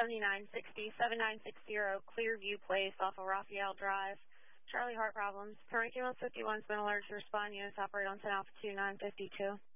7960, 7960, Clearview Place off of Raphael Drive. Charlie, heart problems. Current 51's been alerted to respond. Units operate on 10 Alpha 2952.